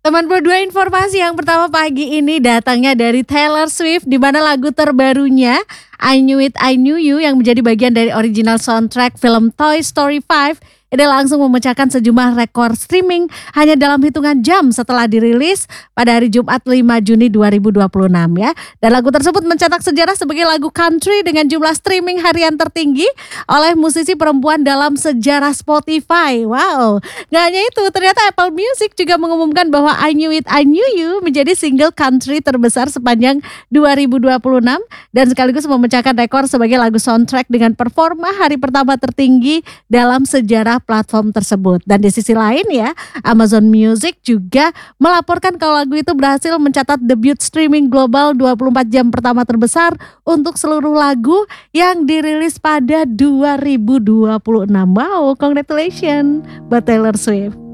82 informasi yang pertama pagi ini datangnya dari Taylor Swift, di mana lagu terbarunya I Knew It, I Knew You yang menjadi bagian dari original soundtrack film Toy Story 5 ini langsung memecahkan sejumlah rekor streaming hanya dalam hitungan jam setelah dirilis pada hari Jumat 5 Juni 2026 ya. Dan lagu tersebut mencetak sejarah sebagai lagu country dengan jumlah streaming harian tertinggi oleh musisi perempuan dalam sejarah Spotify. Wow, gak hanya itu, ternyata Apple Music juga mengumumkan bahwa I Knew It, I Knew You menjadi single country terbesar sepanjang 2026 dan sekaligus memecahkan rekor sebagai lagu soundtrack dengan performa hari pertama tertinggi dalam sejarah platform tersebut. Dan di sisi lain ya, Amazon Music juga melaporkan kalau lagu itu berhasil mencatat debut streaming global 24 jam pertama terbesar untuk seluruh lagu yang dirilis pada 2026. Wow, congratulations buat Taylor Swift.